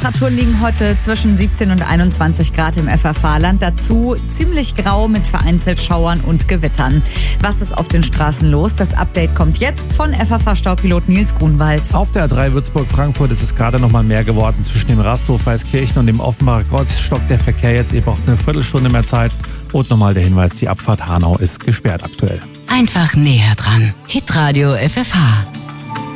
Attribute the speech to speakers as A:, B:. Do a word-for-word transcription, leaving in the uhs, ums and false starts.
A: Temperaturen liegen heute zwischen siebzehn und einundzwanzig Grad im F F A-Land. Dazu ziemlich grau mit vereinzelt Schauern und Gewittern. Was ist auf den Straßen los? Das Update kommt jetzt von F F A-Staupilot Nils Grunwald.
B: Auf der A drei Würzburg-Frankfurt ist es gerade noch mal mehr geworden. Zwischen dem Rasthof Weißkirchen und dem Offenbacher Kreuz stockt der Verkehr jetzt. Ihr braucht eine Viertelstunde mehr Zeit. Und nochmal der Hinweis, die Abfahrt Hanau ist gesperrt aktuell.
C: Einfach näher dran. Hitradio F F H.